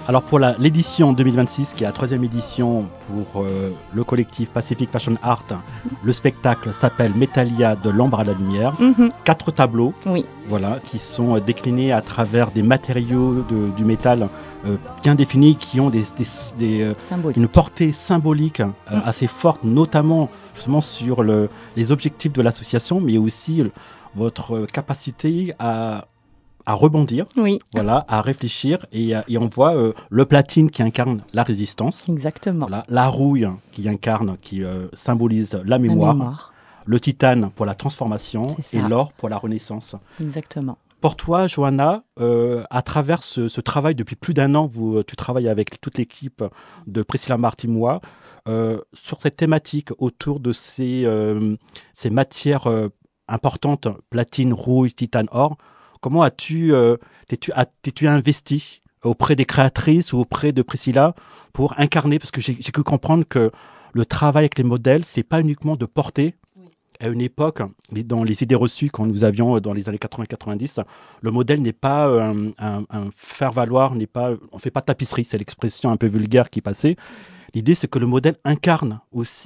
Alors pour l'édition 2026, qui est la 3e édition pour le collectif Pacific Fashion Art, le spectacle s'appelle Métallia de l'ombre à la lumière. 4 tableaux, Oui. voilà, qui sont déclinés à travers des matériaux du métal bien définis, qui ont une portée symbolique assez forte, notamment justement sur les objectifs de l'association, mais aussi votre capacité à rebondir, Oui. voilà, à réfléchir, et on voit le platine qui incarne la résistance, Exactement. voilà, la rouille qui symbolise la mémoire, le titane pour la transformation et l'or pour la renaissance. Exactement. Pour toi, Johanna, à travers ce travail, depuis plus d'1 an, tu travailles avec toute l'équipe de Priscilla Martimois sur cette thématique autour de ces matières importantes, platine, rouille, titane, or. Comment t'es-tu investi auprès des créatrices ou auprès de Priscilla pour incarner, parce que j'ai cru comprendre que le travail avec les modèles, c'est pas uniquement de porter. À une époque, dans les idées reçues quand nous avions dans les années 80-90, le modèle n'est pas un faire-valoir, on ne fait pas de tapisserie, c'est l'expression un peu vulgaire qui passait. L'idée, c'est que le modèle incarne aussi